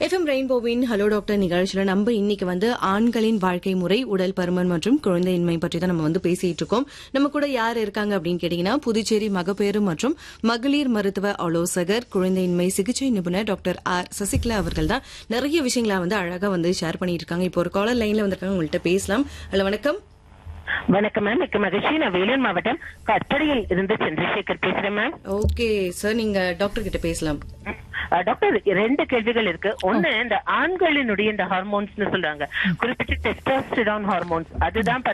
FM ரெயின்போவின் hello doctor நிகழ்ச்சியில நம்ம இன்னைக்கு ஆண்களின் வாழ்க்கை முறை, உடல் பருமன் மற்றும் குழந்தையின்மை பற்றி தான் நம்ம பேசிட்டு இருக்கோம். நம்ம கூட யார் இருக்காங்க அப்படின்னு கேட்டீங்கன்னா, புதுச்சேரி மகப்பேறு மற்றும் மகளிர் மருத்துவ ஆலோசகர், குழந்தையின்மை சிகிச்சை நிபுணர் டாக்டர் ஆர் சசிகலா அவர்கள் தான். நிறைய விஷயங்களை அழகா ஷேர் பண்ணிட்டு இருக்காங்க. இப்போ ஒரு காலர் லைன்ல வந்திருக்காங்க, உங்கள்கிட்ட பேசலாம். ஹலோ, வணக்கம். வணக்கம் மேம், மிக்க மகிழ்ச்சி. நான் வேலூர் மாவட்டம் கற்படியில் இருந்து சந்திரசேகர் பேசுறேன் மேம். ஓகே சார், நீங்க டாக்டர் கிட்ட பேசலாம். டாக்டர், 2 கேள்விகள் இருக்கு. ஒண்ணு, இந்த ஆண்களினுடைய இந்த ஹார்மோன்ஸ் சொல்றாங்க, குறிப்பிட்ட டெஸ்டோஸ்டிரான் ஹார்மோன்ஸ், அதுதான்